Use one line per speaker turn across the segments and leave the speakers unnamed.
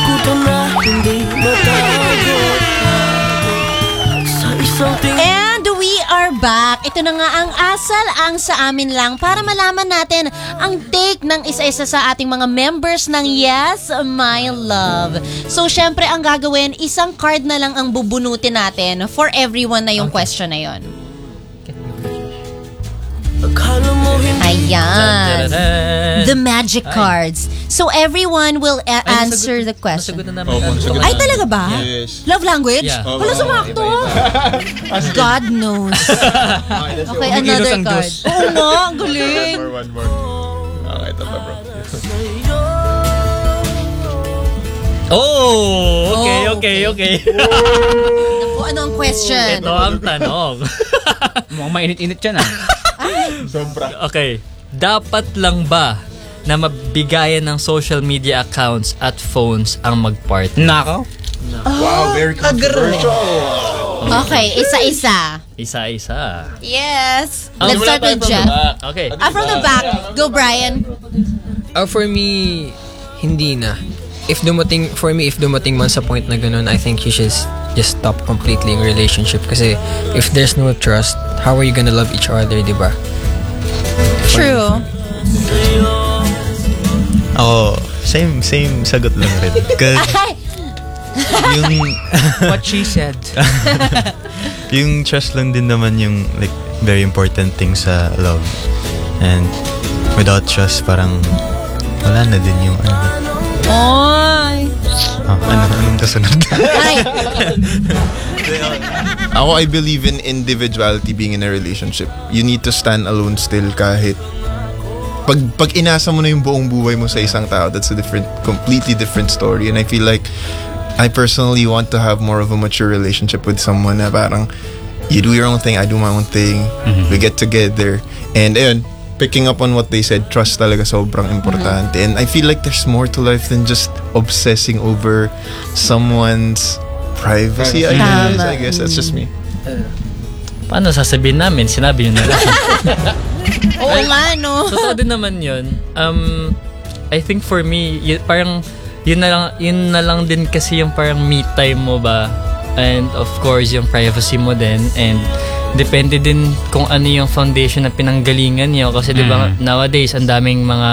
sagutan na hindi matagot sa isang tingin.
And we are back. Ito na nga ang asal ang sa amin lang para malaman natin ang take ng isa-isa sa ating mga members ng Yes, My Love. So, syempre, ang gagawin, isang card na lang ang bubunutin natin for everyone na yung question na yon. Ayan. The magic cards. So, everyone will answer the question. Ay, talaga ba?
Yes.
Love language?
Yeah.
Wala sumakto. God knows. Okay, another card. Oo nga, ang galing.
One more. Okay, ito pa bro.
Oh, okay.
Naku, ano ang question?
Ito ang tanong.
Mukhang mainit-init yan
Sobra.
Okay. Dapat lang ba na mabigayan ng social media accounts at phones ang mag-partner?
Nako.
Wow, very controversial.
Okay, isa-isa.
Isa-isa.
Yes. Let's start with Jeff.
Okay.
From the back. Go, Brian.
For me, hindi na. If dumating man sa point na ganun, I think you should just stop completely yung relationship. Kasi if there's no trust, how are you gonna love each other, di ba?
True.
Ako, same sagot lang rin. Cause yung
What she said.
yung trust lang din naman yung like very important thing sa love. And without trust, parang wala na din yung
Oy.
anong kasunod?
Ay.
Ako, I believe in individuality being in a relationship. You need to stand alone still kahit pag inasa mo na yung buong buhay mo sa isang tao, that's a completely different story. And I feel like I personally want to have more of a mature relationship with someone na parang you do your own thing, I do my own thing, we get together. And ayun, picking up on what they said, trust talaga sobrang importante. And I feel like there's more to life than just obsessing over someone's privacy, I guess. That's just me.
Paano sasabihin namin? Sinabi nyo na lang.
Oo nga, no?
Totoo din naman yun. I think for me, parang yun na lang din kasi yung parang me time mo ba. And of course, yung privacy mo din. And depende din kung ano yung foundation na pinanggalingan niyo. Kasi di ba nowadays, ang daming mga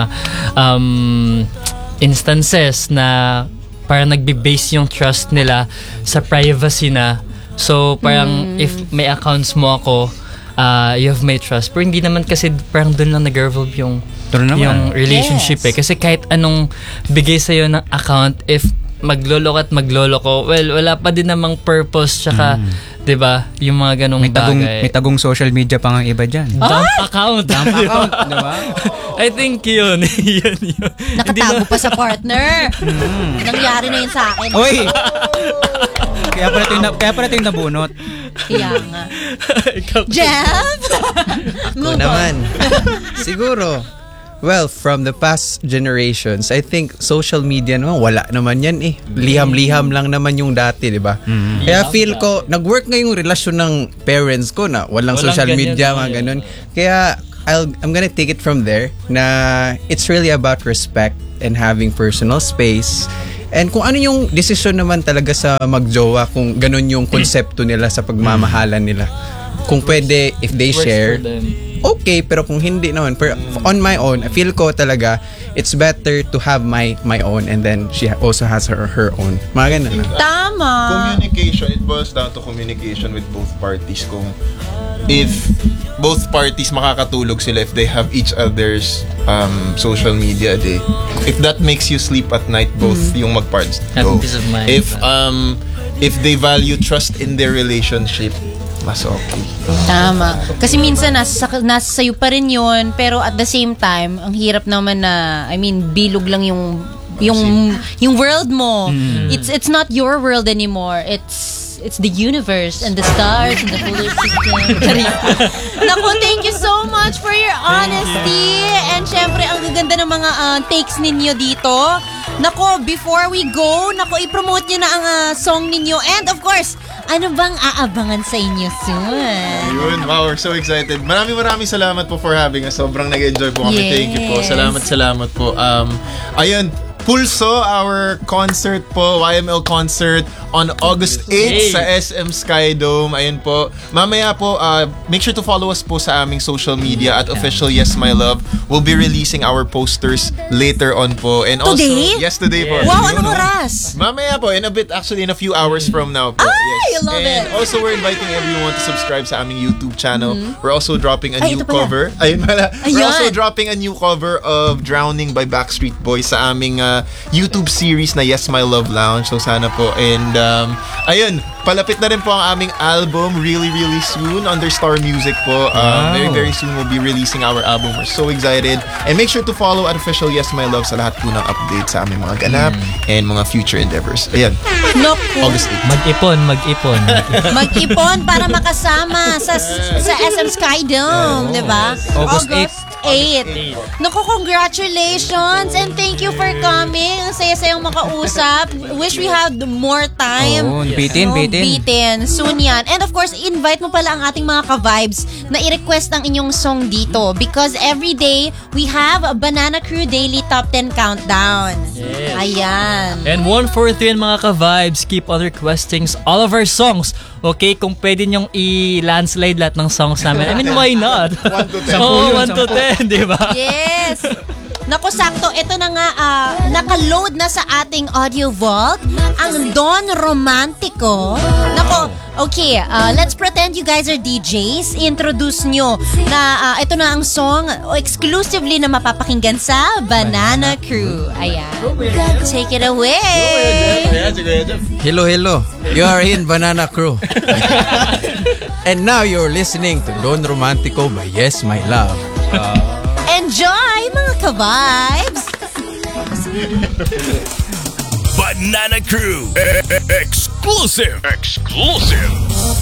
instances na parang nagbe-base yung trust nila sa privacy na. So, parang if may accounts mo ako, you have my trust. Pero hindi naman kasi parang doon lang nag-revolve yung relationship eh. Kasi kahit anong bigay sa'yo ng account, if maglolo at maglolo ko, well, wala pa din namang purpose. Tsaka, di ba, yung mga ganong bagay.
May tagong social media pa nga iba dyan.
Dump account.
Di ba?
I think yun. yun.
Nakatago pa sa partner. Nangyari na yun sa akin.
Uy! Kaya pala ito yung nabunot.
Kaya nga. Jeff?
Ako naman. Siguro, well, from the past generations, I think social media naman, wala naman yan eh. Liham-liham lang naman yung dati, di ba? Kaya feel ko, nag-work nga yung relasyon ng parents ko na walang social media, mga ganun. Kaya, I'm gonna take it from there na it's really about respect and having personal space. And kung ano yung desisyon naman talaga sa magjowa, kung ganun yung konsepto nila sa pagmamahalan nila. Kung pwede, if they share, okay, pero kung hindi naman, on my own, I feel ko talaga, it's better to have my own and then she also has her own. Mga ganun lang.
Tama.
Communication, it boils down to communication with both parties. Kung if both parties makakatulog sila if they have each other's social media a day. If that makes you sleep at night, both yung mag-parts go.
Peace of mind.
If they value trust in their relationship, mas okay.
Tama. Kasi minsan nasa sayo pa rin yun, pero at the same time, ang hirap naman na, I mean, bilog lang yung world mo. It's not your world anymore. It's the universe and the stars and the solar system. Naku, thank you so much for your honesty. And syempre, ang gaganda ng mga takes ninyo dito. Naku, before we go, i-promote nyo na ang song ninyo. And of course, ano bang aabangan sa inyo soon?
Ayun, wow, we're so excited. Maraming salamat po for having us. Sobrang nag-enjoy po kami.
Yes.
Thank you po. Salamat po. Ayun, Pulso, our concert po, YML concert on August 8 sa SM Skydome. Ayun po. Mamaya po, make sure to follow us po sa aming social media at official Yes My Love. We'll be releasing our posters later on po. And also,
Today?
yes, today po.
Wow, anong oras?
Mamaya po, in a bit, actually in a few hours from now po.
I love
and
it.
also, we're inviting everyone to subscribe sa aming YouTube channel. We're also dropping a
Ay,
new
ito pala.
cover. Ayun pala. We're
Ayan.
also dropping a new cover of Drowning by Backstreet Boys sa aming YouTube series na Yes My Love Lounge. So sana po. And ayun, palapit na rin po ang aming album really soon under Star Music po. Very soon we'll be releasing our album. We're so excited. And make sure to follow at official Yes My Love sa lahat po ng updates sa aming mga ganap and mga future endeavors. Ayan,
Naku.
August 8.
Mag-ipon.
Mag-ipon para makasama sa SM Skydome, di ba?
August
8. Naku, congratulations and thank you for coming. Ang saya-sayang makausap. Wish we had more time.
Oo, bitin.
Soon yan. And of course, invite mo pala ang ating mga ka-vibes na i-request ang inyong song dito because every day we have a Banana Crew Daily Top 10 Countdown.
Yes.
Ayan.
And 143 mga ka-vibes, keep on requesting all of our songs. Okay, kung pwede nyong i-landslide lahat ng songs namin. I mean, why not?
1 to 10.
Oo, 1 to 10, di ba?
Yes! Naku, sakto. Ito na nga, naka-load na sa ating audio vault ang Don Romantico. Naku, okay, let's pretend you guys are DJs. Introduce nyo na ito na ang song exclusively na mapapakinggan sa Banana Crew. Ayan. Take it away!
Hello. You are in Banana Crew. And now you're listening to Don Romantico by Yes My Love.
Enjoy, mga ka-vibes!
Banana Crew. Exclusive.